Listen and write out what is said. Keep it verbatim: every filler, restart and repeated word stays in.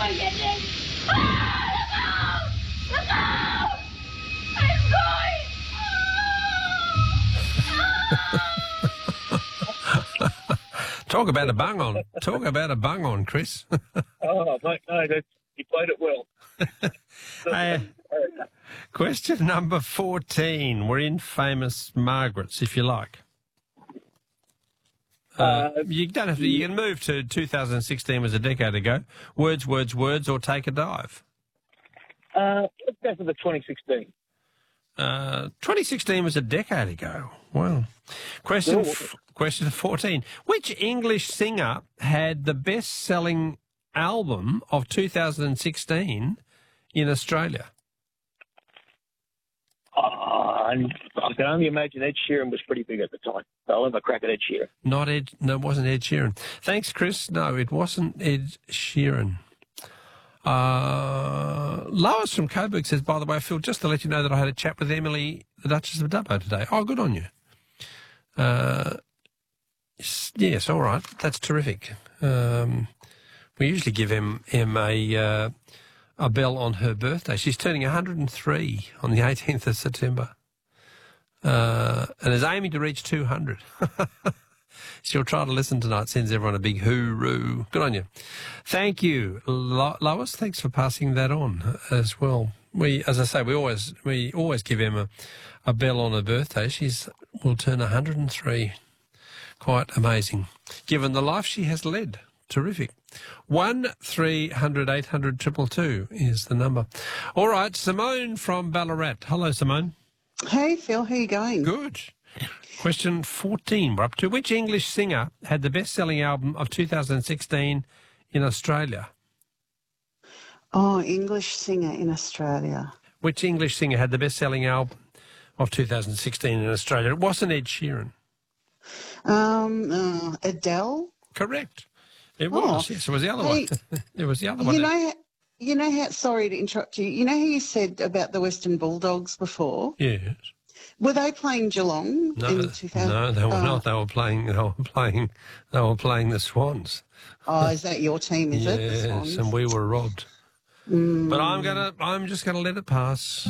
want to get this. Ah, look out! Look out! I'm going! Talk about a bung on. Talk about a bung on, Chris. Oh, mate, no, that's, you played it well. Hey, question number fourteen. We're in famous Margaret's, if you like. Uh, Uh, you don't have to. You can move to two thousand sixteen, was a decade ago. Words, words, words, or take a dive. Uh, let's go for the twenty sixteen. Uh, twenty sixteen was a decade ago. Wow. Question f- question fourteen. Which English singer had the best-selling album of two thousand sixteen in Australia? Uh, I can only imagine Ed Sheeran was pretty big at the time. So I'll have a crack at Ed Sheeran. Not Ed. No, it wasn't Ed Sheeran. Thanks, Chris. No, it wasn't Ed Sheeran. Uh, Lois from Coburg says, by the way, Phil, just to let you know that I had a chat with Emily, the Duchess of Dubbo today. Oh, good on you. Uh, yes, all right. That's terrific. Um, we usually give Em, Em a, uh, a bell on her birthday. She's turning one hundred and three on the eighteenth of September uh, and is aiming to reach two hundred. She'll try to listen tonight, sends everyone a big hooroo. Good on you. Thank you, Lo- Lois. Thanks for passing that on as well. We, as I say, we always we always give Emma a bell on her birthday. She's will turn one hundred and three. Quite amazing, given the life she has led. Terrific. One three hundred eight hundred triple two is the number. All right, Simone from Ballarat. Hello, Simone. Hey, Phil, how you going? Good. Question fourteen, we're up to. Which English singer had the best-selling album of two thousand sixteen in Australia? Oh, English singer in Australia. Which English singer had the best-selling album of two thousand sixteen in Australia? It wasn't Ed Sheeran. Um, uh, Adele? Correct. It was, Oh, yes, it was the other hey, one. It was the other one. You know, you know how, sorry to interrupt you, you know how you said about the Western Bulldogs before? Yes. Were they playing Geelong No, in two thousand? no, they were oh. not. They were playing. They were playing. They were playing the Swans. Oh, is that your team? Is it? The Yes, Swans? and we were robbed. Mm. But I'm gonna. I'm just gonna let it pass.